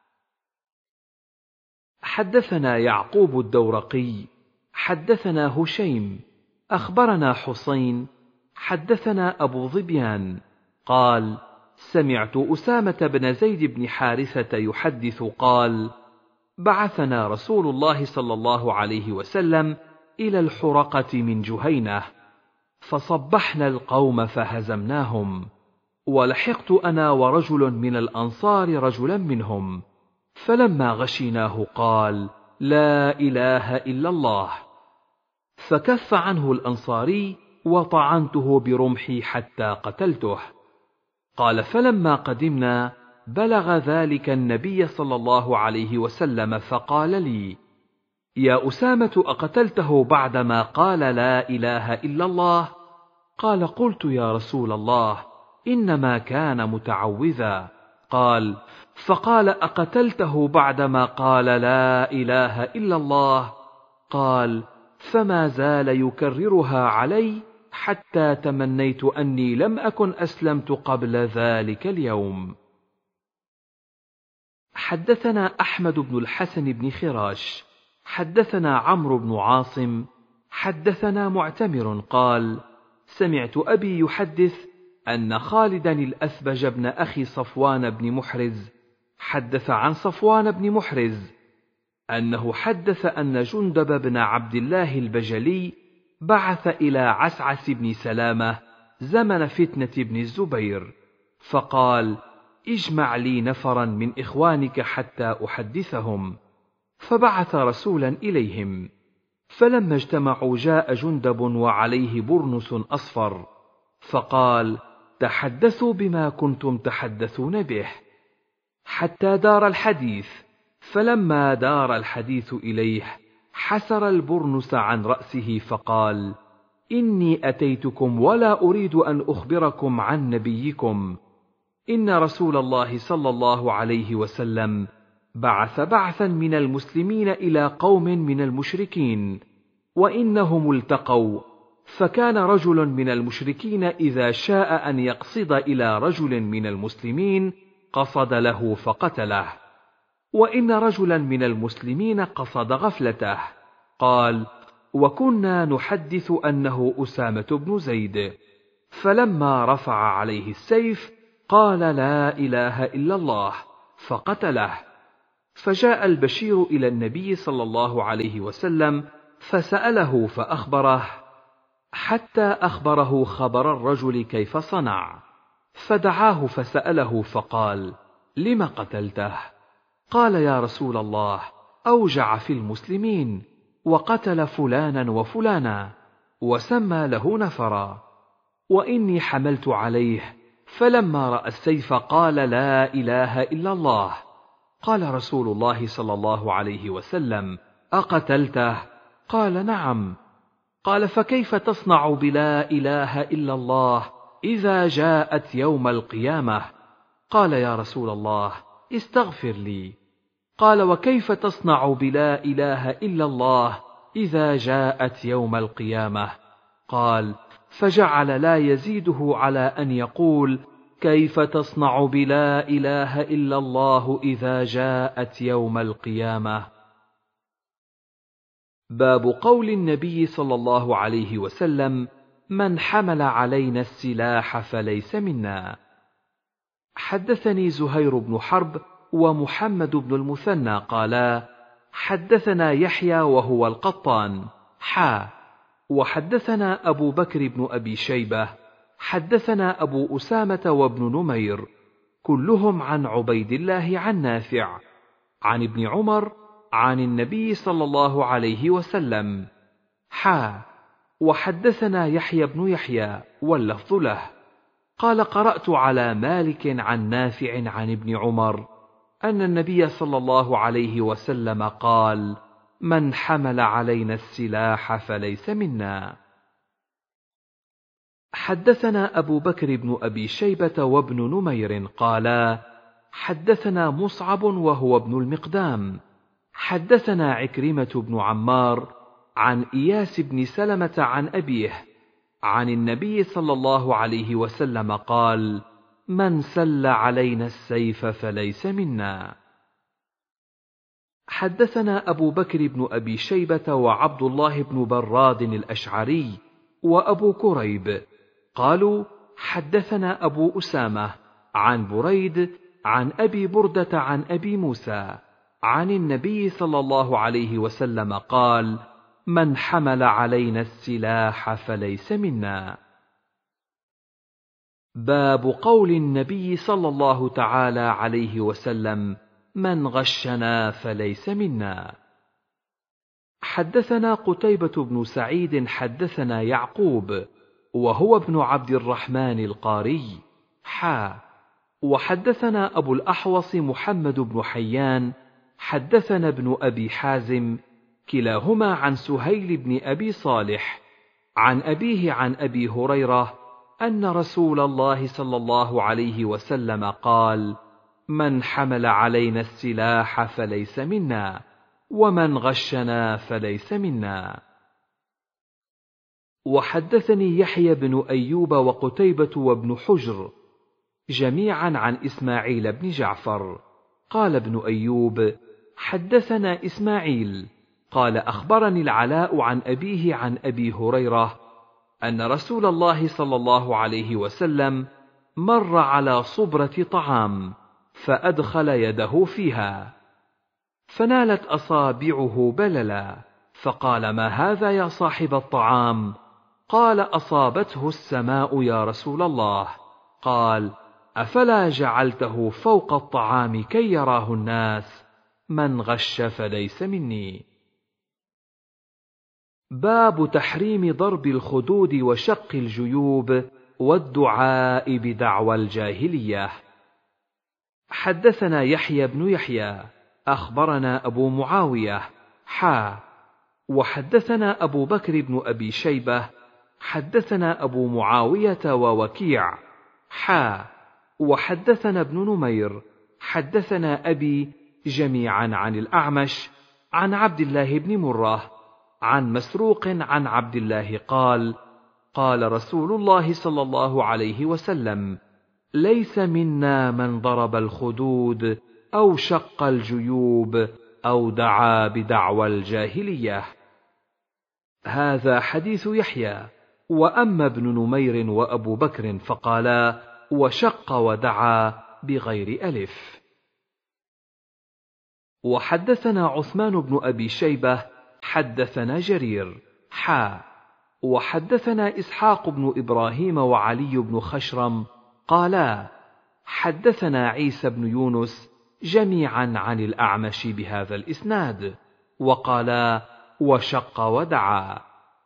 حدثنا يعقوب الدورقي حدثنا هشيم أخبرنا حسين حدثنا أبو ظبيان قال سمعت أسامة بن زيد بن حارثة يحدث قال بعثنا رسول الله صلى الله عليه وسلم إلى الحرقة من جهينة فصبحنا القوم فهزمناهم ولحقت أنا ورجل من الأنصار رجلا منهم فلما غشيناه قال لا إله إلا الله فكف عنه الأنصاري وطعنته برمحي حتى قتلته. قال فلما قدمنا بلغ ذلك النبي صلى الله عليه وسلم فقال لي يا أسامة أقتلته بعدما قال لا إله إلا الله؟ قال قلت يا رسول الله إنما كان متعوذا. قال فقال أقتلته بعدما قال لا إله إلا الله؟ قال فما زال يكررها علي حتى تمنيت أني لم أكن أسلمت قبل ذلك اليوم. حدثنا أحمد بن الحسن بن خراش حدثنا عمرو بن عاصم حدثنا معتمر قال سمعت أبي يحدث أن خالدا الأثبج بن أخي صفوان بن محرز حدث عن صفوان بن محرز أنه حدث أن جندب بن عبد الله البجلي بعث إلى عسعس بن سلامة زمن فتنة بن الزبير فقال اجمع لي نفرا من إخوانك حتى أحدثهم. فبعث رسولا إليهم فلما اجتمعوا جاء جندب وعليه برنس أصفر فقال تحدثوا بما كنتم تحدثون به حتى دار الحديث. فلما دار الحديث إليه حسر البرنس عن رأسه فقال إني أتيتكم ولا أريد أن أخبركم عن نبيكم. إن رسول الله صلى الله عليه وسلم بعث بعثا من المسلمين إلى قوم من المشركين وإنهم التقوا فكان رجل من المشركين إذا شاء أن يقصد إلى رجل من المسلمين قصد له فقتله وإن رجلا من المسلمين قصد غفلته. قال وكنا نحدث أنه أسامة بن زيد فلما رفع عليه السيف قال لا إله إلا الله فقتله. فجاء البشير إلى النبي صلى الله عليه وسلم فسأله فأخبره، حتى أخبره خبر الرجل كيف صنع، فدعاه فسأله فقال: لم قتلته؟ قال: يا رسول الله، أوجع في المسلمين وقتل فلانا وفلانا وسمى له نفرا، وإني حملت عليه، فلما رأى السيف قال لا إله إلا الله. قال رسول الله صلى الله عليه وسلم: أقتلته؟ قال: نعم. قال: فكيف تصنع بلا إله إلا الله إذا جاءت يوم القيامة؟ قال: يا رسول الله، استغفر لي. قال: وكيف تصنع بلا إله إلا الله إذا جاءت يوم القيامة؟ قال: فجعل لا يزيده على أن يقول: كيف تصنع بلا إله إلا الله إذا جاءت يوم القيامة. باب قول النبي صلى الله عليه وسلم: من حمل علينا السلاح فليس منا. حدثني زهير بن حرب ومحمد بن المثنى قالا: حدثنا يحيى وهو القطان وحدثنا أبو بكر بن أبي شيبة حدثنا أبو أسامة وابن نمير كلهم عن عبيد الله عن نافع عن ابن عمر عن النبي صلى الله عليه وسلم وحدثنا يحيى بن يحيى واللفظ له قال: قرأت على مالك عن نافع عن ابن عمر أن النبي صلى الله عليه وسلم قال: من حمل علينا السلاح فليس منا. حدثنا أبو بكر بن أبي شيبة وابن نمير قالا: حدثنا مصعب وهو ابن المقدام حدثنا عكرمة بن عمار عن إياس بن سلمة عن أبيه عن النبي صلى الله عليه وسلم قال: من سل علينا السيف فليس منا. حدثنا أبو بكر بن أبي شيبة وعبد الله بن براد الأشعري وأبو كريب قالوا: حدثنا أبو أسامة عن بريد عن أبي بردة عن أبي موسى عن النبي صلى الله عليه وسلم قال: من حمل علينا السلاح فليس منا. باب قول النبي صلى الله تعالى عليه وسلم: من غشنا فليس منا. حدثنا قتيبة بن سعيد حدثنا يعقوب وهو ابن عبد الرحمن القاري وحدثنا أبو الأحوص محمد بن حيان حدثنا ابن أبي حازم كلاهما عن سهيل بن أبي صالح عن أبيه عن أبي هريرة أن رسول الله صلى الله عليه وسلم قال: من حمل علينا السلاح فليس منا، ومن غشنا فليس منا. وحدثني يحيى بن أيوب وقتيبة وابن حجر جميعا عن إسماعيل بن جعفر قال ابن أيوب: حدثنا إسماعيل قال: أخبرني العلاء عن أبيه عن أبي هريرة أن رسول الله صلى الله عليه وسلم مر على صبرة طعام فأدخل يده فيها فنالت أصابعه بللا، فقال: ما هذا يا صاحب الطعام؟ قال: أصابته السماء يا رسول الله. قال: أفلا جعلته فوق الطعام كي يراه الناس؟ من غش فليس مني. باب تحريم ضرب الخدود وشق الجيوب والدعاء بدعوى الجاهلية. حدثنا يحيى بن يحيى أخبرنا أبو معاوية وحدثنا أبو بكر بن أبي شيبة حدثنا أبو معاوية ووكيع وحدثنا ابن نمير حدثنا أبي جميعا عن الأعمش عن عبد الله بن مرة عن مسروق عن عبد الله قال: قال رسول الله صلى الله عليه وسلم: ليس منا من ضرب الخدود أو شق الجيوب أو دعا بدعوى الجاهلية. هذا حديث يحيى وأما ابن نمير وأبو بكر فقالا وشق ودعا بغير ألف. وحدثنا عثمان بن أبي شيبة حدثنا جرير وحدثنا إسحاق بن إبراهيم وعلي بن خشرم قالا حدثنا عيسى بن يونس جميعا عن الأعمش بهذا الإسناد وقالا وشق ودعا.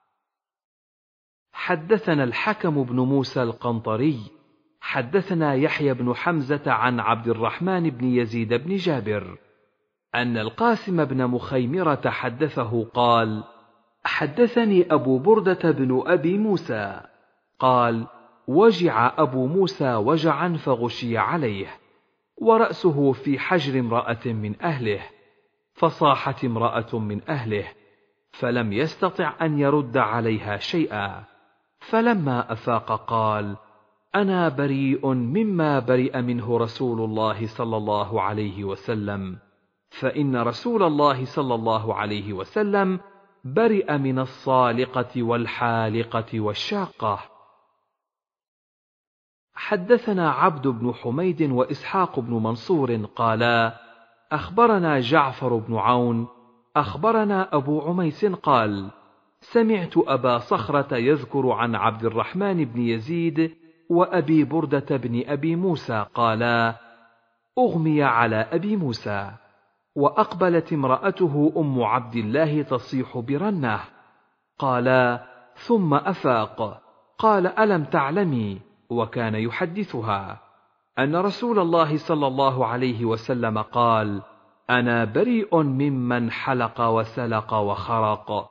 حدثنا الحكم بن موسى القنطري حدثنا يحيى بن حمزة عن عبد الرحمن بن يزيد بن جابر أن القاسم بن مخيمرة حدثه قال حدثني أبو بردة بن أبي موسى قال وجع أبو موسى وجعا فغشي عليه ورأسه في حجر امرأة من أهله، فصاحت امرأة من أهله فلم يستطع أن يرد عليها شيئا، فلما أفاق قال أنا بريء مما برئ منه رسول الله صلى الله عليه وسلم، فإن رسول الله صلى الله عليه وسلم برئ من الصالقة والحالقة والشاقة. حدثنا عبد بن حميد وإسحاق بن منصور قالا أخبرنا جعفر بن عون أخبرنا أبو عميس قال سمعت أبا صخرة يذكر عن عبد الرحمن بن يزيد وأبي بردة بن أبي موسى قالا أغمي على أبي موسى، وأقبلت امرأته أم عبد الله تصيح برنة، قالا ثم أفاق قال ألم تعلمي، وكان يحدثها أن رسول الله صلى الله عليه وسلم قال أنا بريء ممن حلق وسلق وخرق.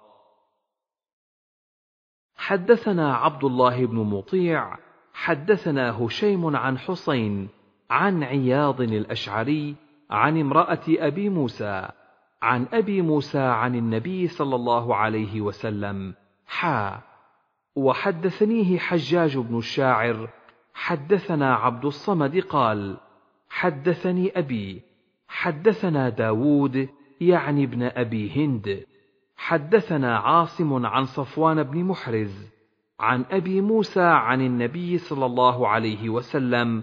حدثنا عبد الله بن مطيع حدثنا هشيم عن حسين عن عياض الأشعري عن امرأة أبي موسى عن أبي موسى عن النبي صلى الله عليه وسلم وحدثنيه حجاج بن الشاعر حدثنا عبد الصمد قال حدثني أبي حدثنا داود يعني ابن أبي هند حدثنا عاصم عن صفوان بن محرز عن أبي موسى عن النبي صلى الله عليه وسلم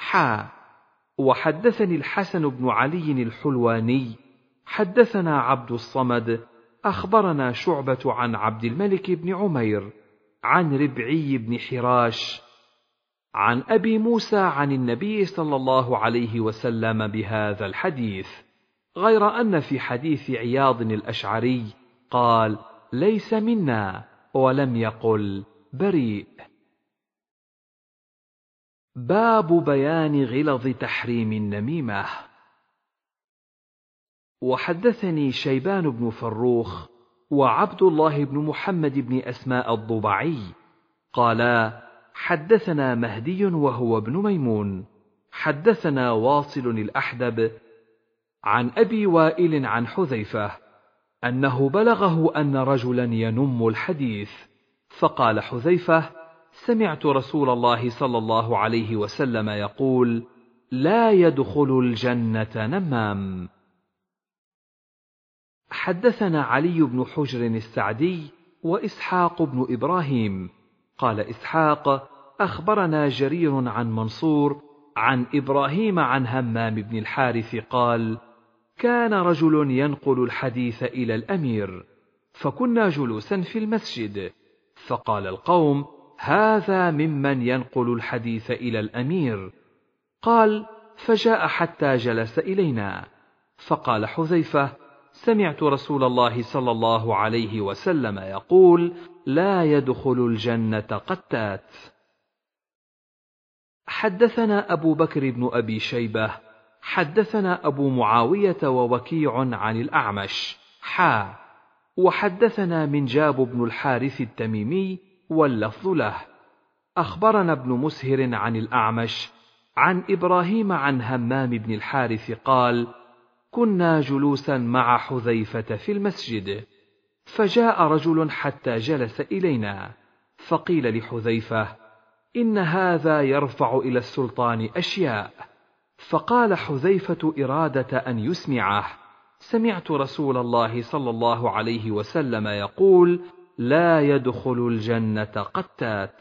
وحدثني الحسن بن علي الحلواني حدثنا عبد الصمد أخبرنا شعبة عن عبد الملك بن عمير عن ربعي بن حراش عن أبي موسى عن النبي صلى الله عليه وسلم بهذا الحديث، غير أن في حديث عياض الأشعري قال ليس منا ولم يقل بريء. باب بيان غلظ تحريم النميمة. وحدثني شيبان بن فروخ وعبد الله بن محمد بن أسماء الضبعي قالا حدثنا مهدي وهو ابن ميمون حدثنا واصل الأحدب عن أبي وائل عن حذيفة أنه بلغه أن رجلا ينم الحديث، فقال حذيفة سمعت رسول الله صلى الله عليه وسلم يقول لا يدخل الجنة نمام. حدثنا علي بن حجر السعدي وإسحاق بن إبراهيم قال إسحاق أخبرنا جرير عن منصور عن إبراهيم عن همام بن الحارث قال كان رجل ينقل الحديث إلى الأمير، فكنا جلوسا في المسجد، فقال القوم هذا ممن ينقل الحديث إلى الأمير، قال فجاء حتى جلس إلينا، فقال حذيفة سمعت رسول الله صلى الله عليه وسلم يقول لا يدخل الجنة قتات. حدثنا أبو بكر بن أبي شيبة حدثنا أبو معاوية ووكيع عن الأعمش وحدثنا منجاب بن الحارث التميمي واللفظ له أخبرنا ابن مسهر عن الأعمش عن إبراهيم عن همام بن الحارث قال كنا جلوسا مع حذيفة في المسجد، فجاء رجل حتى جلس إلينا، فقيل لحذيفة إن هذا يرفع إلى السلطان أشياء، فقال حذيفة إرادة أن يسمعه سمعت رسول الله صلى الله عليه وسلم يقول لا يدخل الجنة قتات.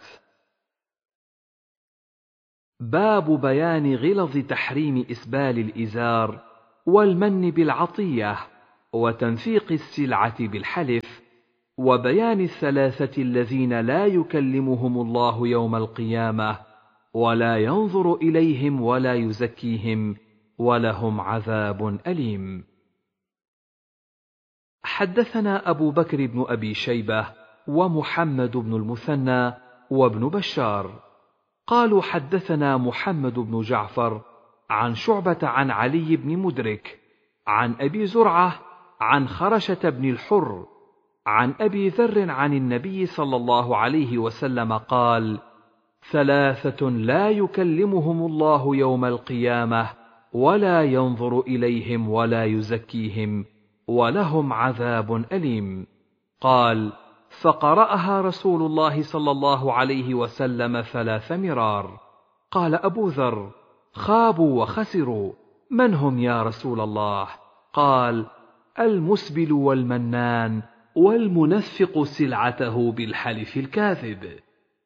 باب بيان غلظ تحريم إسبال الإزار والمن بالعطية وتنفيق السلعة بالحلف، وبيان الثلاثة الذين لا يكلمهم الله يوم القيامة ولا ينظر إليهم ولا يزكيهم ولهم عذاب أليم. حدثنا أبو بكر بن أبي شيبة ومحمد بن المثنى وابن بشار قالوا حدثنا محمد بن جعفر عن شعبة عن علي بن مدرك عن أبي زرعة عن خرشة بن الحر عن أبي ذر عن النبي صلى الله عليه وسلم قال: ثلاثة لا يكلمهم الله يوم القيامة ولا ينظر إليهم ولا يزكيهم ولهم عذاب أليم. قال: فقرأها رسول الله صلى الله عليه وسلم 3 مرار. قال أبو ذر: خابوا وخسروا، من هم يا رسول الله؟ قال: المسبل والمنان والمنفق سلعته بالحلف الكاذب.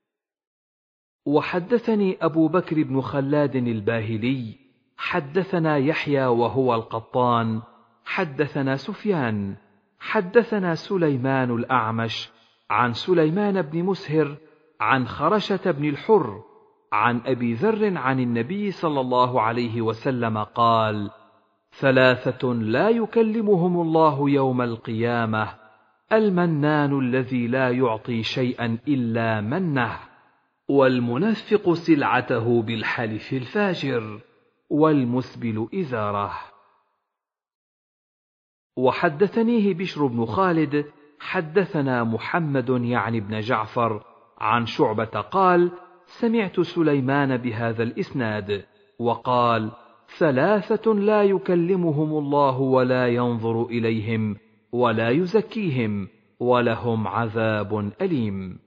وحدثني أبو بكر بن خلاد الباهلي حدثنا يحيى وهو القطان حدثنا سفيان حدثنا سليمان الأعمش عن سليمان بن مسهر عن خرشة بن الحر عن أبي ذر عن النبي صلى الله عليه وسلم قال: ثلاثة لا يكلمهم الله يوم القيامة: المنان الذي لا يعطي شيئا إلا منه، والمنفق سلعته بالحلف الفاجر، والمسبل إزاره. وحدثنيه بشر بن خالد حدثنا محمد يعني بن جعفر عن شعبة قال: سمعت سليمان بهذا الإسناد وقال: ثلاثة لا يكلمهم الله ولا ينظر إليهم ولا يزكيهم ولهم عذاب أليم.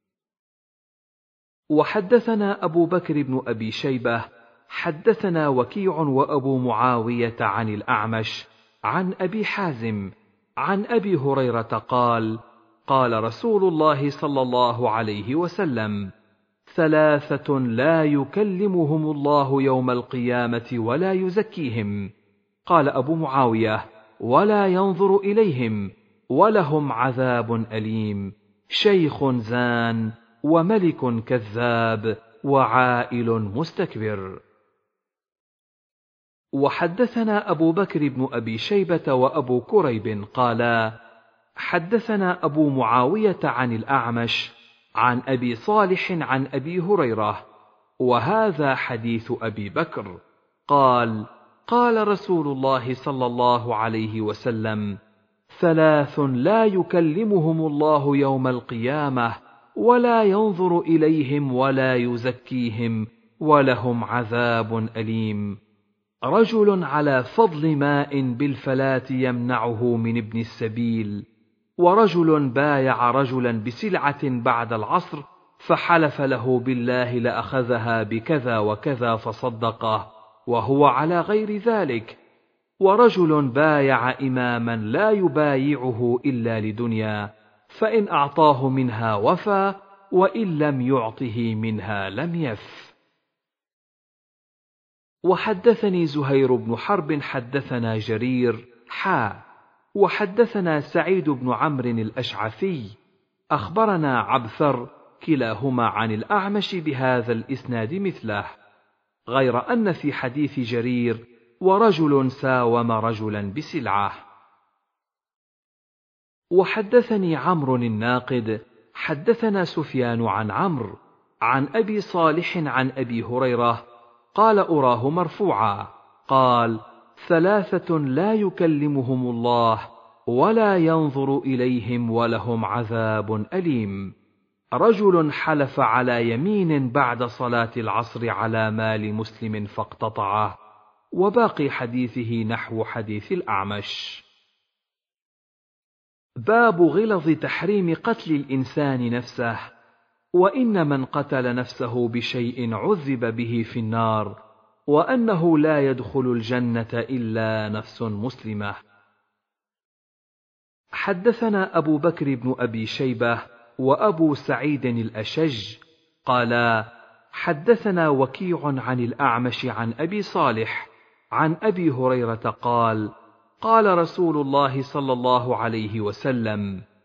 وحدثنا أبو بكر بن أبي شيبة حدثنا وكيع وأبو معاوية عن الأعمش عن أبي حازم عن أبي هريرة قال: قال رسول الله صلى الله عليه وسلم: ثلاثة لا يكلمهم الله يوم القيامة ولا يزكيهم. قال أبو معاوية: ولا ينظر إليهم ولهم عذاب أليم: شيخ زان وملك كذاب وعائل مستكبر. وحدثنا أبو بكر بن أبي شيبة وأبو كريب قالا: حدثنا أبو معاوية عن الأعمش عن أبي صالح عن أبي هريرة، وهذا حديث أبي بكر قال: قال رسول الله صلى الله عليه وسلم: ثلاث لا يكلمهم الله يوم القيامة ولا ينظر إليهم ولا يزكيهم ولهم عذاب أليم: رجل على فضل ماء بالفلاة يمنعه من ابن السبيل، ورجل بايع رجلا بسلعة بعد العصر فحلف له بالله لأخذها بكذا وكذا فصدقه وهو على غير ذلك، ورجل بايع إماما لا يبايعه إلا لدنيا، فإن أعطاه منها وفى وإن لم يعطه منها لم يف. وحدثني زهير بن حرب حدثنا جرير وحدثنا سعيد بن عمرو الأشعثي أخبرنا عبثر كلاهما عن الأعمش بهذا الإسناد مثله، غير أن في حديث جرير: ورجل ساوم رجلا بسلعة. وحدثني عمرو الناقد حدثنا سفيان عن عمرو عن أبي صالح عن أبي هريرة قال: أراه مرفوعا قال: ثلاثة لا يكلمهم الله ولا ينظر إليهم ولهم عذاب أليم: رجل حلف على يمين بعد صلاة العصر على مال مسلم فاقتطعه، وباقي حديثه نحو حديث الأعمش. باب غلظ تحريم قتل الإنسان نفسه، وإن من قتل نفسه بشيء عذب به في النار، وأنه لا يدخل الجنة إلا نفس مسلمة. حدثنا أبو بكر بن أبي شيبة وأبو سعيد الأشج قالا حدثنا وكيع عن الأعمش عن أبي صالح عن أبي هريرة قال قال رسول الله صلى الله عليه وسلم